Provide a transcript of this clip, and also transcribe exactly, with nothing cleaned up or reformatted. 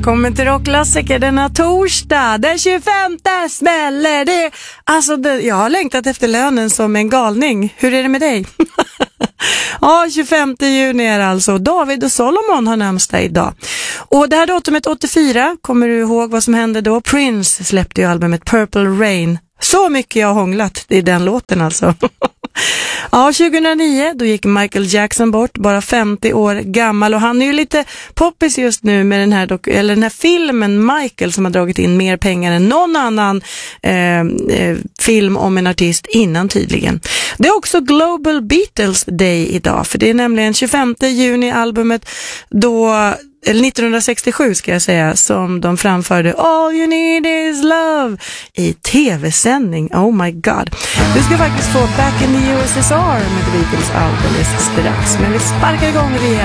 Välkommen till Rockklassiker denna torsdag. Den tjugofemte smäller det. Alltså, det, jag har längtat efter lönen som en galning. Hur är det med dig? Ja, tjugofemte juni är alltså. David och Solomon har namnsdag idag. Och det här datumet åttiofyra, kommer du ihåg vad som hände då? Prince släppte ju albumet Purple Rain. Så mycket jag har hånglat i den låten alltså. Ja, tjugohundranio då gick Michael Jackson bort, bara femtio år gammal, och han är ju lite poppis just nu med den här, dok- eller den här filmen Michael som har dragit in mer pengar än någon annan eh, eh, film om en artist innan tydligen. Det är också Global Beatles Day idag, för det är nämligen tjugofemte juni albumet då, eller nittonhundrasextiosju ska jag säga, som de framförde All You Need Is Love i tv-sändning. Oh my god. Du ska faktiskt få Back in the U S S R med The Beatles alldeles strax. Men vi sparkar igång rejält.